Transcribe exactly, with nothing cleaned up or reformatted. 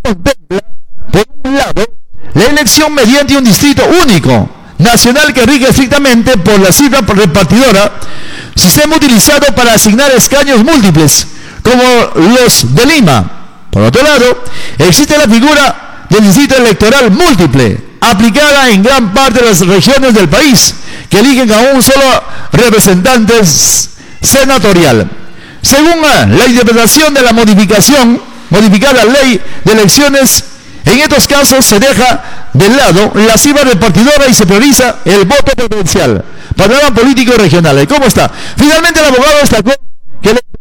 contempla, por un lado, la elección mediante un distrito único, nacional que rige estrictamente por la cifra repartidora, sistema utilizado para asignar escaños múltiples, como los de Lima. Por otro lado, existe la figura del distrito electoral múltiple, aplicada en gran parte de las regiones del país, que eligen a un solo representante senatorial. Según la interpretación de la modificación, modificada ley de elecciones, en estos casos se deja de lado la cifra repartidora y se prioriza el voto preferencial. Panorama político regional. ¿Cómo está? Finalmente el abogado destacó que el